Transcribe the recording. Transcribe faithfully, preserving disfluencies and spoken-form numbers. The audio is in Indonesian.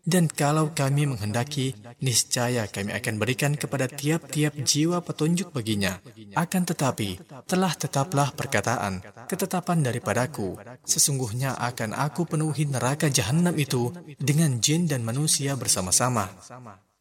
Dan kalau kami menghendaki, niscaya kami akan berikan kepada tiap-tiap jiwa petunjuk baginya. Akan tetapi, telah tetaplah perkataan, ketetapan daripadaku, sesungguhnya akan aku penuhi neraka jahanam itu dengan jin dan manusia bersama-sama.